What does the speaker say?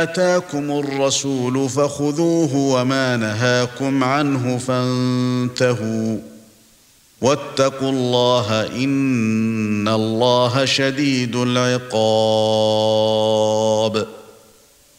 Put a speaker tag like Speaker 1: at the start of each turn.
Speaker 1: آتاكم الرسول فخذوه وما نهاكم عنه فانتهوا واتقوا الله إن الله شديد العقاب